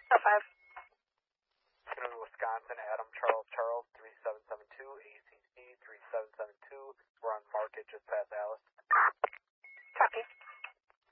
5. Wisconsin, Adam Charles 3772, ACC 3772. We're on market just past Alice. Copy.